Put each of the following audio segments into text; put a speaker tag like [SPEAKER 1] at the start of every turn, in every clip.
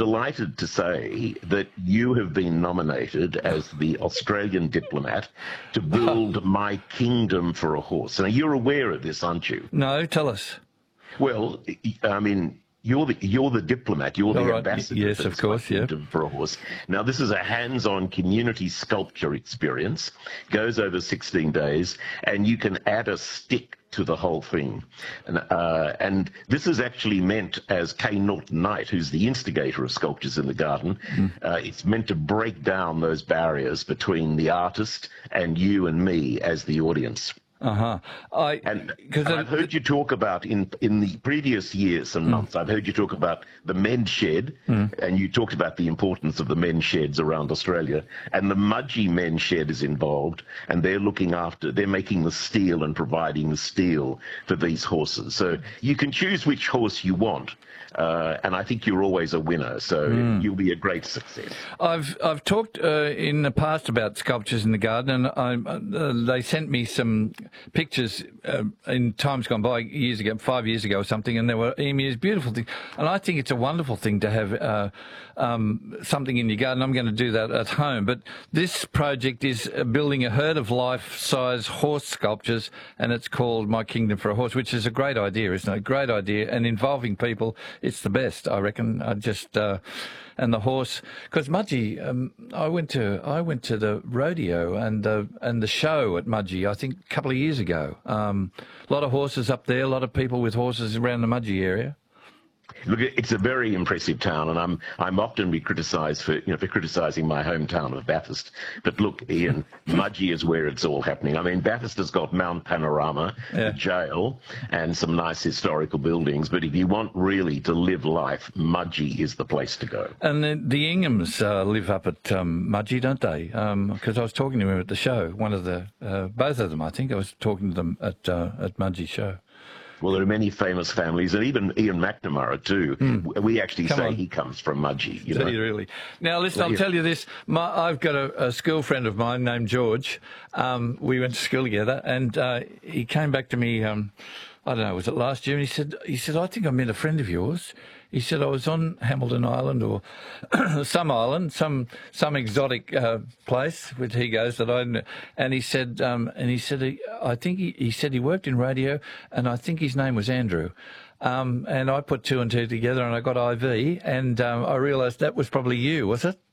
[SPEAKER 1] delighted to say that you have been nominated as the Australian diplomat to build My Kingdom for a Horse. Now, you're aware of this, aren't you?
[SPEAKER 2] No, tell us.
[SPEAKER 1] Well, I mean, you're the diplomat, you're the ambassador.
[SPEAKER 2] Yes, of course, yeah.
[SPEAKER 1] For a Horse. Now, this is a hands-on community sculpture experience, goes over 16 days, and you can add a stick to the whole thing. And this is actually meant, as Kay Norton Knight, who's the instigator of Sculptures in the Garden, it's meant to break down those barriers between the artist and you and me as the audience. And I've heard you talk about in the previous years and months, I've heard you talk about the men's shed, and you talked about the importance of the men's sheds around Australia, and the Mudgee men's shed is involved, and they're making the steel and providing the steel for these horses. So you can choose which horse you want. And I think you're always a winner, so you'll be a great success.
[SPEAKER 2] I've talked in the past about Sculptures in the Garden, and they sent me some pictures in times gone by, 5 years ago or something, and there were emus, beautiful things. And I think it's a wonderful thing to have something in your garden. I'm going to do that at home. But this project is building a herd of life-size horse sculptures, and it's called My Kingdom for a Horse, which is a great idea, isn't it? Great idea, and involving people. It's the best, I reckon. And the horse, because Mudgee, I went to the rodeo and the show at Mudgee, I think a couple of years ago. A lot of horses up there, a lot of people with horses around the Mudgee area.
[SPEAKER 1] Look, it's a very impressive town, and I'm often criticised for criticising my hometown of Bathurst. But look, Ian, Mudgee is where it's all happening. I mean, Bathurst has got Mount Panorama, the jail, and some nice historical buildings. But if you want really to live life, Mudgee is the place to go. And
[SPEAKER 2] the Inghams live up at Mudgee, don't they? Because I was talking to him at the show. Both of them, I think. I was talking to them at Mudgee show.
[SPEAKER 1] Well, there are many famous families, and even Ian McNamara too. We actually say he comes from Mudgee.
[SPEAKER 2] You know? Really? Now, listen, I'll tell you this. I've got a school friend of mine named George. We went to school together, and he came back to me, I don't know, was it last year? And he said, I think I met a friend of yours. He said, I was on Hamilton Island or some island, some exotic place, which he goes that I know. And he said, I think he said he worked in radio, and I think his name was Andrew. And I put two and two together, and I got IV, and I realised that was probably you, was it?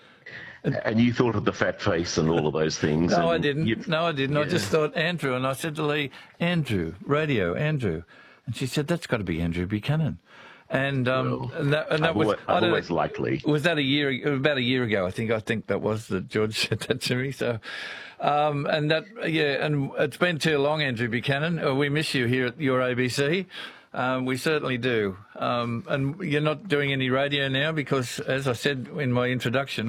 [SPEAKER 1] And you thought of the fat face and all of those things.
[SPEAKER 2] No, I didn't. No, I didn't. Yeah. I just thought Andrew, and I said to Lee, Andrew, radio, Andrew. And she said, that's got to be Andrew Buchanan. And that was
[SPEAKER 1] always likely.
[SPEAKER 2] Was that about a year ago? I think that was that George said that to me. So, and it's been too long, Andrew Buchanan. We miss you here at your ABC. We certainly do. And you're not doing any radio now because, as I said in my introduction,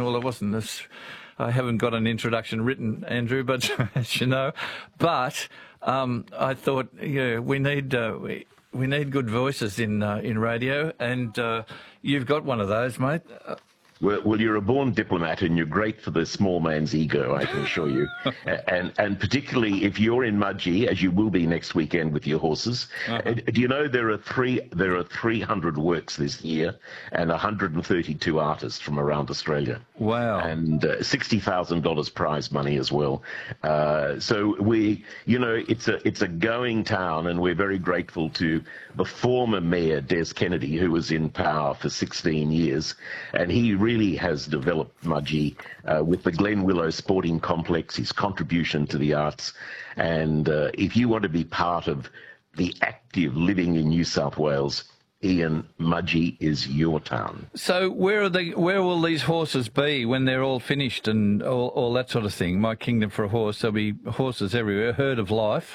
[SPEAKER 2] I haven't got an introduction written, Andrew, but as you know. But I thought, we need good voices in radio, and you've got one of those, mate.
[SPEAKER 1] Well, you're a born diplomat, and you're great for the small man's ego, I can assure you. and particularly if you're in Mudgee, as you will be next weekend with your horses. Do you know there are 300 works this year, and 132 artists from around Australia.
[SPEAKER 2] Wow!
[SPEAKER 1] And $60,000 prize money as well. So it's a going town, and we're very grateful to the former mayor Des Kennedy, who was in power for 16 years, and he really has developed Mudgee with the Glen Willow Sporting Complex, his contribution to the arts. And if you want to be part of the active living in New South Wales, Ian, Mudgee is your town.
[SPEAKER 2] So where will these horses be when they're all finished and all that sort of thing? My Kingdom for a Horse, there'll be horses everywhere, herd of life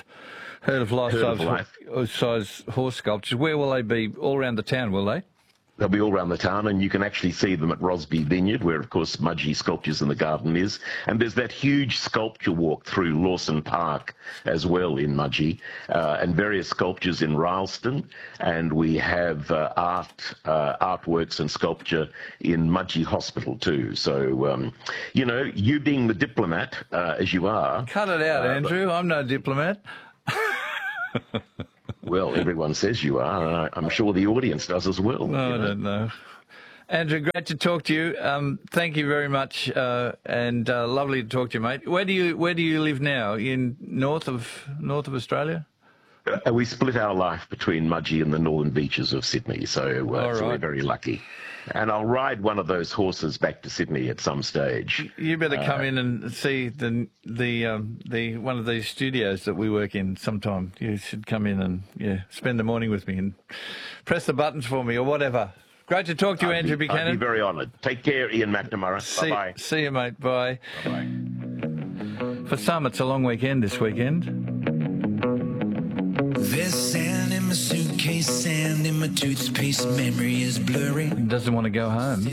[SPEAKER 2] size horse sculptures. Where will they be? All around the town, will they?
[SPEAKER 1] They'll be all around the town, and you can actually see them at Rosby Vineyard, where, of course, Mudgee Sculptures in the Garden is. And there's that huge sculpture walk through Lawson Park as well in Mudgee, and various sculptures in Rylstone. And we have artworks and sculpture in Mudgee Hospital too. So, you being the diplomat, as you are...
[SPEAKER 2] Cut it out, Andrew. I'm no diplomat.
[SPEAKER 1] Well, everyone says you are, and I'm sure the audience does as well.
[SPEAKER 2] No, I don't know. Andrew, great to talk to you. Thank you very much, and lovely to talk to you, mate. Where do you live now? In north of Australia?
[SPEAKER 1] We split our life between Mudgee and the northern beaches of Sydney, so we're very lucky. And I'll ride one of those horses back to Sydney at some stage.
[SPEAKER 2] You better come in and see the one of these studios that we work in sometime. You should come in and spend the morning with me and press the buttons for me or whatever. Great to talk to you, Andrew Buchanan.
[SPEAKER 1] I'd be very honoured. Take care, Ian McNamara. Bye-bye.
[SPEAKER 2] See you, mate. Bye.
[SPEAKER 1] Bye-bye.
[SPEAKER 2] For some, it's a long weekend this weekend.
[SPEAKER 3] There's sand in my suitcase, sand in my toothpaste, memory is blurry.
[SPEAKER 2] Doesn't want to go home.